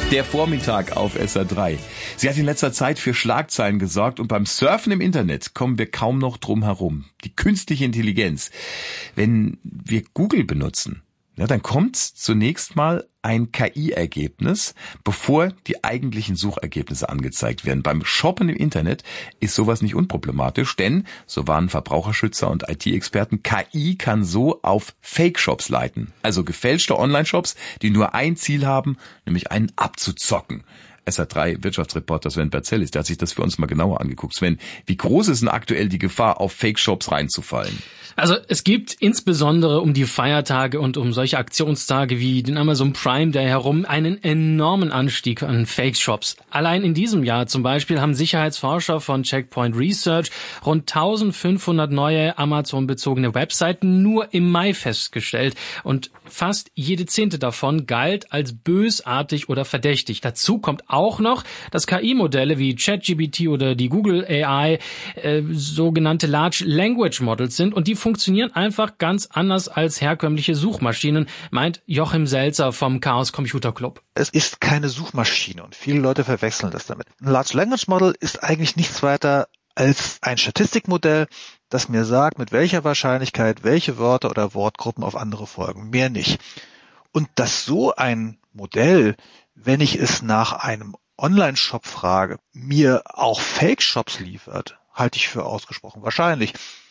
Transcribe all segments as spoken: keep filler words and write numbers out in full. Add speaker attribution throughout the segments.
Speaker 1: Der Vormittag auf S R drei. Sie hat in letzter Zeit für Schlagzeilen gesorgt und beim Surfen im Internet kommen wir kaum noch drum herum. Die künstliche Intelligenz. Wenn wir Google benutzen, ja, dann kommt zunächst mal ein K I-Ergebnis, bevor die eigentlichen Suchergebnisse angezeigt werden. Beim Shoppen im Internet ist sowas nicht unproblematisch, denn, so waren Verbraucherschützer und I T-Experten, K I kann so auf Fake-Shops leiten. Also gefälschte Online-Shops, die nur ein Ziel haben, nämlich einen abzuzocken. S R drei Wirtschaftsreporter Sven Berzellis, der hat sich das für uns mal genauer angeguckt. Sven, wie groß ist denn aktuell die Gefahr, auf Fake-Shops reinzufallen?
Speaker 2: Also es gibt insbesondere um die Feiertage und um solche Aktionstage wie den Amazon Prime Day herum einen enormen Anstieg an Fake-Shops. Allein in diesem Jahr zum Beispiel haben Sicherheitsforscher von Checkpoint Research rund eintausendfünfhundert neue Amazon-bezogene Webseiten nur im Mai festgestellt. Und fast jede zehnte davon galt als bösartig oder verdächtig. Dazu kommt auch noch, dass K I-Modelle wie ChatGPT oder die Google A I äh, sogenannte Large Language Models sind und die funktionieren einfach ganz anders als herkömmliche Suchmaschinen, meint Joachim Selzer vom Chaos Computer Club.
Speaker 3: Es ist keine Suchmaschine und viele Leute verwechseln das damit. Ein Large Language Model ist eigentlich nichts weiter als ein Statistikmodell, das mir sagt, mit welcher Wahrscheinlichkeit welche Wörter oder Wortgruppen auf andere folgen. Mehr nicht. Und dass so ein Modell, wenn ich es nach einem Online-Shop frage, mir auch Fake-Shops liefert, halte ich für ausgesprochen wahrscheinlich.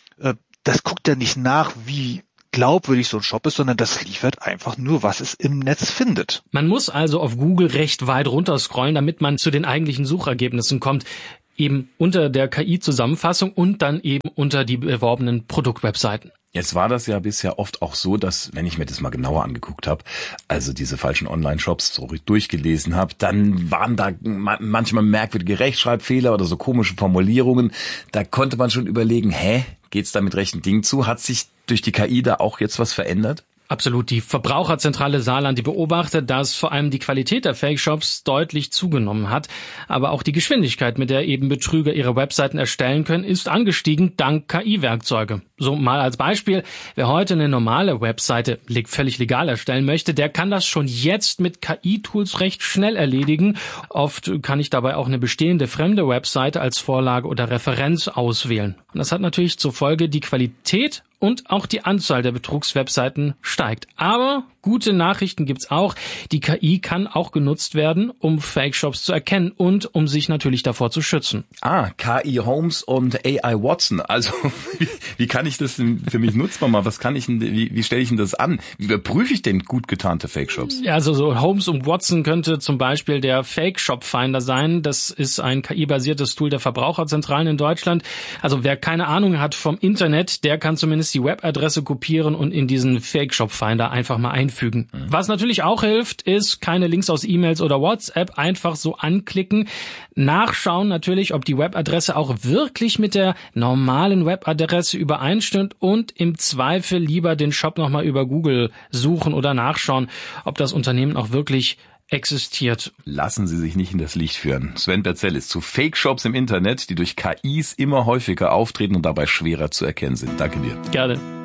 Speaker 3: Das guckt ja nicht nach, wie glaubwürdig so ein Shop ist, sondern das liefert einfach nur, was es im Netz findet.
Speaker 2: Man muss also auf Google recht weit runterscrollen, damit man zu den eigentlichen Suchergebnissen kommt. Eben unter der K I-Zusammenfassung und dann eben unter die beworbenen Produktwebseiten.
Speaker 1: Jetzt war das ja bisher oft auch so, dass, wenn ich mir das mal genauer angeguckt habe, also diese falschen Online-Shops so durchgelesen habe, dann waren da manchmal merkwürdige Rechtschreibfehler oder so komische Formulierungen. Da konnte man schon überlegen, hä, geht's da mit rechten Dingen zu? Hat sich durch die K I da auch jetzt was verändert?
Speaker 2: Absolut. Die Verbraucherzentrale Saarland, die beobachtet, dass vor allem die Qualität der Fake-Shops deutlich zugenommen hat. Aber auch die Geschwindigkeit, mit der eben Betrüger ihre Webseiten erstellen können, ist angestiegen dank K I-Werkzeuge. So mal als Beispiel, wer heute eine normale Webseite völlig legal erstellen möchte, der kann das schon jetzt mit K I-Tools recht schnell erledigen. Oft kann ich dabei auch eine bestehende fremde Webseite als Vorlage oder Referenz auswählen. Und das hat natürlich zur Folge, die Qualität und auch die Anzahl der Betrugswebseiten steigt. Aber gute Nachrichten gibt's auch. Die K I kann auch genutzt werden, um Fake-Shops zu erkennen und um sich natürlich davor zu schützen.
Speaker 1: Ah, K I Holmes und A I Watson. Also wie, wie kann ich das denn für mich nutzbar machen? Was kann ich denn, wie, wie stelle ich denn das an? Wie überprüfe ich denn gut getarnte Fake-Shops?
Speaker 2: Ja, also so Holmes und Watson könnte zum Beispiel der Fake-Shop-Finder sein. Das ist ein K I-basiertes Tool der Verbraucherzentralen in Deutschland. Also wer keine Ahnung hat vom Internet, der kann zumindest die Webadresse kopieren und in diesen Fake-Shop-Finder einfach mal einfügen. Mhm. Was natürlich auch hilft, ist keine Links aus E-Mails oder WhatsApp einfach so anklicken. Nachschauen natürlich, ob die Webadresse auch wirklich mit der normalen Webadresse übereinstimmt und im Zweifel lieber den Shop nochmal über Google suchen oder nachschauen, ob das Unternehmen auch wirklich existiert.
Speaker 1: Lassen Sie sich nicht in das Licht führen. Sven Berzellis zu Fake-Shops im Internet, die durch K Is immer häufiger auftreten und dabei schwerer zu erkennen sind. Danke dir.
Speaker 2: Gerne.